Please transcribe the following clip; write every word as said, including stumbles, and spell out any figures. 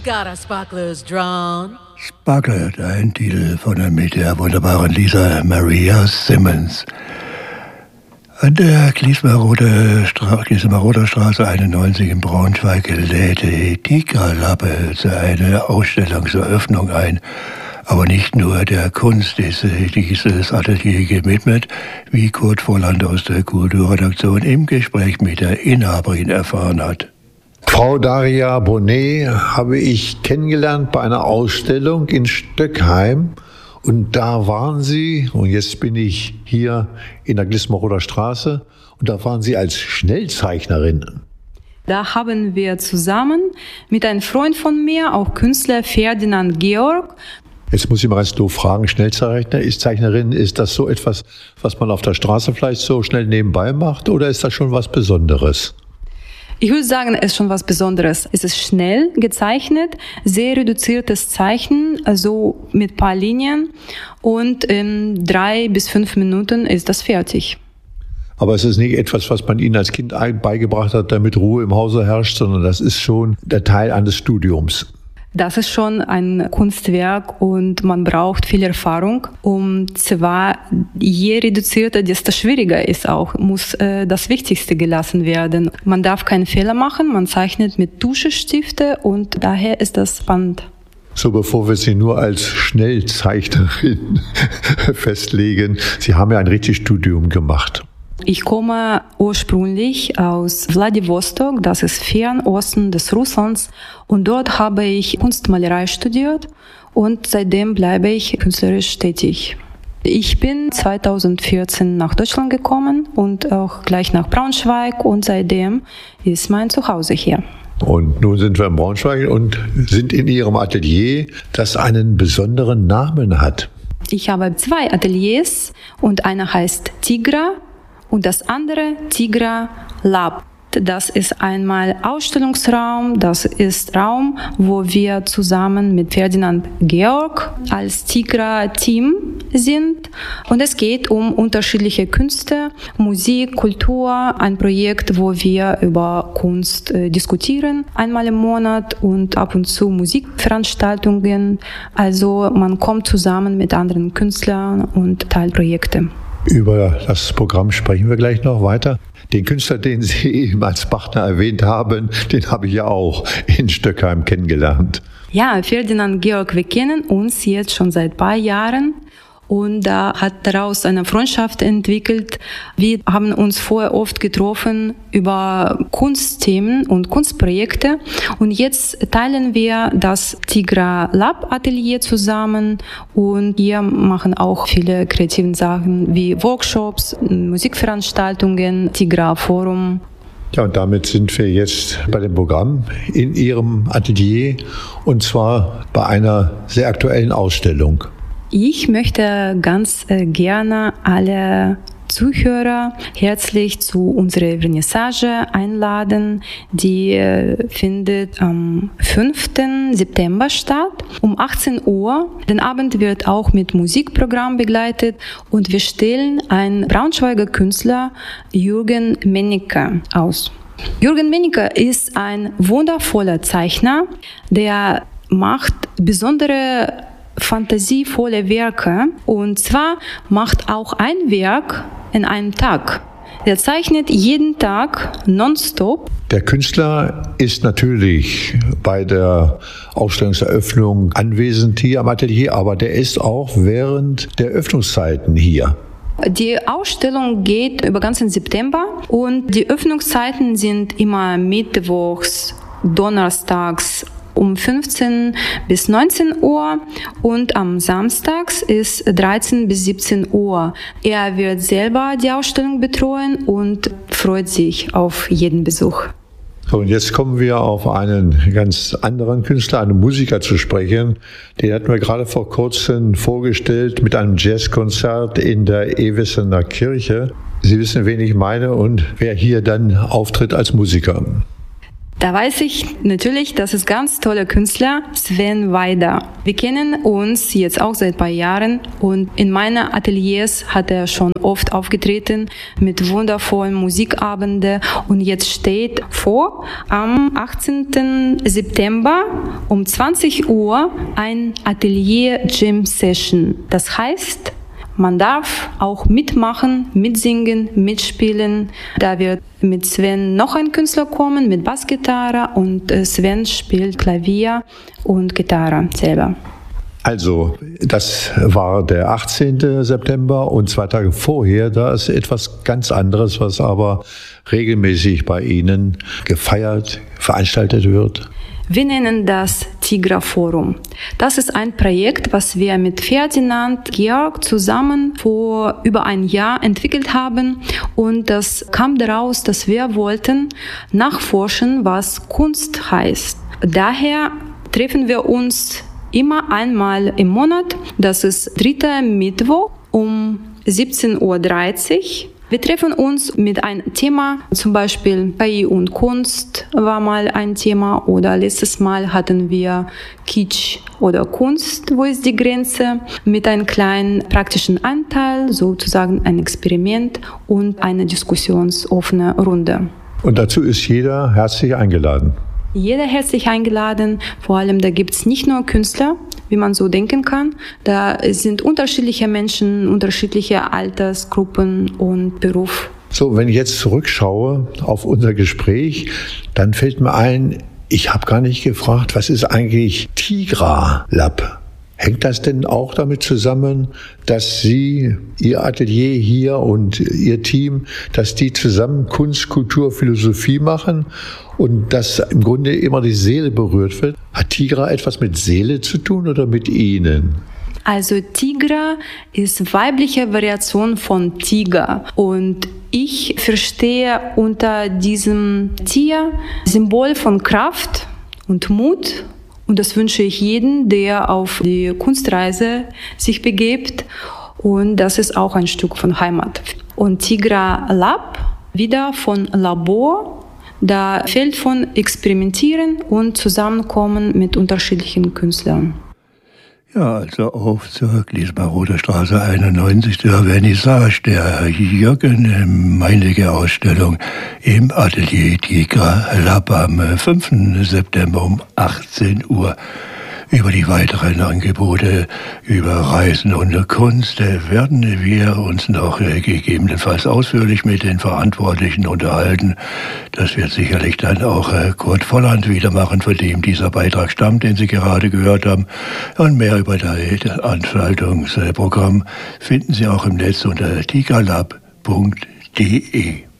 got our sparklers drawn. Sparkler, ein Titel von der mit der wunderbaren Lisa Maria Simmons. An der Gliesmer-Roter Stra- Straße einundneunzig in Braunschweig lädt die Tigra-Lappe zu einer Ausstellungseröffnung ein. Aber nicht nur der Kunst ist dieses Atelier gewidmet, wie Kurt Volland aus der Kulturredaktion im Gespräch mit der Inhaberin erfahren hat. Frau Daria Bonnet habe ich kennengelernt bei einer Ausstellung in Stöckheim. Und da waren Sie, und jetzt bin ich hier in der Gliesmer-Roter Straße, und da waren Sie als Schnellzeichnerin. Da haben wir zusammen mit einem Freund von mir, auch Künstler Ferdinand Georg. Jetzt muss ich mal ganz doof fragen, Schnellzeichner, ist Zeichnerin, ist das so etwas, was man auf der Straße vielleicht so schnell nebenbei macht, oder ist das schon was Besonderes? Ich würde sagen, es ist schon was Besonderes. Es ist schnell gezeichnet, sehr reduziertes Zeichen, also mit ein paar Linien, und in drei bis fünf Minuten ist das fertig. Aber es ist nicht etwas, was man Ihnen als Kind beigebracht hat, damit Ruhe im Hause herrscht, sondern das ist schon der Teil eines Studiums. Das ist schon ein Kunstwerk und man braucht viel Erfahrung. Und zwar, je reduzierter, desto schwieriger ist auch, muss äh, das Wichtigste gelassen werden. Man darf keinen Fehler machen, man zeichnet mit Tuschestifte und daher ist das spannend. So, bevor wir Sie nur als Schnellzeichnerin festlegen, Sie haben ja ein richtiges Studium gemacht. Ich komme ursprünglich aus Wladiwostok, das ist Fernosten des Russlands, und dort habe ich Kunstmalerei studiert und seitdem bleibe ich künstlerisch tätig. Ich bin zweitausendvierzehn nach Deutschland gekommen und auch gleich nach Braunschweig und seitdem ist mein Zuhause hier. Und nun sind wir in Braunschweig und sind in Ihrem Atelier, das einen besonderen Namen hat. Ich habe zwei Ateliers und einer heißt Tigra und das andere Tigra Lab. Das ist einmal Ausstellungsraum, das ist Raum, wo wir zusammen mit Ferdinand Georg als Tigra-Team sind. Und es geht um unterschiedliche Künste, Musik, Kultur, ein Projekt, wo wir über Kunst äh, diskutieren, einmal im Monat und ab und zu Musikveranstaltungen. Also man kommt zusammen mit anderen Künstlern und teilt Projekte. Über das Programm sprechen wir gleich noch weiter. Den Künstler, den Sie eben als Partner erwähnt haben, den habe ich ja auch in Stöckheim kennengelernt. Ja, Ferdinand Georg, wir kennen uns jetzt schon seit ein paar Jahren. Und da hat daraus eine Freundschaft entwickelt. Wir haben uns vorher oft getroffen über Kunstthemen und Kunstprojekte. Und jetzt teilen wir das Tigra Lab Atelier zusammen. Und wir machen auch viele kreative Sachen wie Workshops, Musikveranstaltungen, Tigra Forum. Ja, und damit sind wir jetzt bei dem Programm in Ihrem Atelier. Und zwar bei einer sehr aktuellen Ausstellung. Ich möchte ganz äh, gerne alle Zuhörer herzlich zu unserer Vernissage einladen. Die äh, findet am fünften September statt, um achtzehn Uhr. Den Abend wird auch mit Musikprogramm begleitet und wir stellen einen Braunschweiger Künstler, Jürgen Mennecke, aus. Jürgen Mennecke ist ein wundervoller Zeichner, der macht besondere fantasievolle Werke, und zwar macht auch ein Werk in einem Tag. Der zeichnet jeden Tag nonstop. Der Künstler ist natürlich bei der Ausstellungseröffnung anwesend hier am Atelier, aber der ist auch während der Öffnungszeiten hier. Die Ausstellung geht über ganzen September und die Öffnungszeiten sind immer mittwochs, donnerstags um fünfzehn bis neunzehn Uhr und am Samstags ist dreizehn bis siebzehn Uhr. Er wird selber die Ausstellung betreuen und freut sich auf jeden Besuch. So, und jetzt kommen wir auf einen ganz anderen Künstler, einen Musiker zu sprechen. Den hatten wir gerade vor kurzem vorgestellt mit einem Jazzkonzert in der Evesener Kirche. Sie wissen, wen ich meine und wer hier dann auftritt als Musiker. Da weiß ich natürlich, das ist ganz toller Künstler, Sven Weider. Wir kennen uns jetzt auch seit ein paar Jahren und in meinen Ateliers hat er schon oft aufgetreten mit wundervollen Musikabenden und jetzt steht vor, am achtzehnten September um zwanzig Uhr ein Atelier-Jam-Session. Das heißt, man darf auch mitmachen, mitsingen, mitspielen. Da wird mit Sven noch ein Künstler kommen mit Bassgitarre und Sven spielt Klavier und Gitarre selber. Also, das war der achtzehnten September und zwei Tage vorher, da ist etwas ganz anderes, was aber regelmäßig bei Ihnen gefeiert, veranstaltet wird. Wir nennen das Tigra Forum. Das ist ein Projekt, was wir mit Ferdinand Georg zusammen vor über ein Jahr entwickelt haben. Und das kam daraus, dass wir wollten nachforschen, was Kunst heißt. Daher treffen wir uns immer einmal im Monat. Das ist dritter Mittwoch um siebzehn Uhr dreißig. Wir treffen uns mit einem Thema, zum Beispiel K I und Kunst war mal ein Thema oder letztes Mal hatten wir Kitsch oder Kunst, wo ist die Grenze, mit einem kleinen praktischen Anteil, sozusagen ein Experiment und eine diskussionsoffene Runde. Und dazu ist jeder herzlich eingeladen. Jeder herzlich eingeladen, vor allem da gibt es nicht nur Künstler, wie man so denken kann. Da sind unterschiedliche Menschen, unterschiedliche Altersgruppen und Beruf. So, wenn ich jetzt zurückschaue auf unser Gespräch, dann fällt mir ein, ich habe gar nicht gefragt, was ist eigentlich Tigra Lab? Hängt das denn auch damit zusammen, dass Sie, Ihr Atelier hier und Ihr Team, dass die zusammen Kunst, Kultur, Philosophie machen und dass im Grunde immer die Seele berührt wird? Hat Tigra etwas mit Seele zu tun oder mit Ihnen? Also Tigra ist weibliche Variation von Tiger und ich verstehe unter diesem Tier Symbol von Kraft und Mut. Und das wünsche ich jedem, der auf die Kunstreise sich begibt. Und das ist auch ein Stück von Heimat. Und Tigra Lab, wieder von Labor, da fällt von Experimentieren und Zusammenkommen mit unterschiedlichen Künstlern. Ja, also auf zur Gliesmaroder Straße einundneunzig, der Vernissage der Jürgen Meinecke Ausstellung im Atelier Tigra Lab am fünften September um achtzehn Uhr. Über die weiteren Angebote, über Reisen und Kunst werden wir uns noch gegebenenfalls ausführlich mit den Verantwortlichen unterhalten. Das wird sicherlich dann auch Kurt Volland wieder machen, von dem dieser Beitrag stammt, den Sie gerade gehört haben. Und mehr über das Veranstaltungsprogramm finden Sie auch im Netz unter tigralab punkt de.